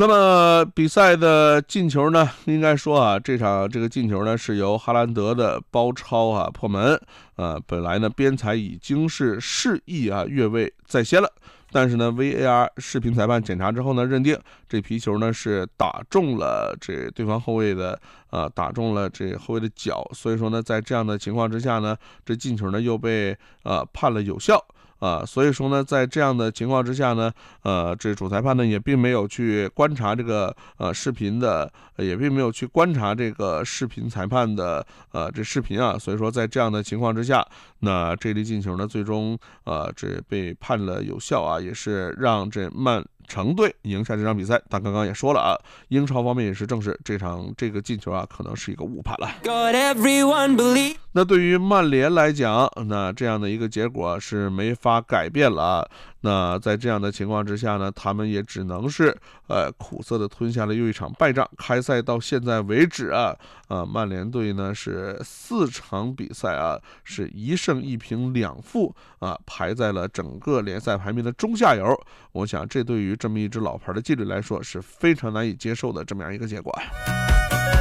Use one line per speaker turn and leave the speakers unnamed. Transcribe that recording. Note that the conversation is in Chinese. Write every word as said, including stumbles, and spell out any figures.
那么比赛的进球呢，应该说啊，这场这个进球呢是由哈兰德的包抄啊破门啊，本来呢边裁已经是示意啊越位在先了，但是呢 V A R 视频裁判检查之后呢，认定这皮球呢是打中了这对方后卫的啊，打中了这后卫的脚，所以说呢，在这样的情况之下呢，这进球呢又被啊判了有效。啊，所以说呢，在这样的情况之下呢，呃，这主裁判呢也并没有去观察这个呃视频的，也并没有去观察这个视频裁判的呃这视频啊，所以说在这样的情况之下，那这粒进球呢，最终呃这被判了有效啊，也是让这曼城队赢下这场比赛。但刚刚也说了啊，英超方面也是证实这场这个进球啊，可能是一个误判了。那对于曼联来讲，那这样的一个结果是没法改变了啊。那在这样的情况之下呢，他们也只能是呃苦涩的吞下了又一场败仗。开赛到现在为止啊，啊曼联队呢是四场比赛啊是一胜一平两负啊，排在了整个联赛排名的中下游。我想这对于这么一支老牌的劲旅来说是非常难以接受的这么样一个结果。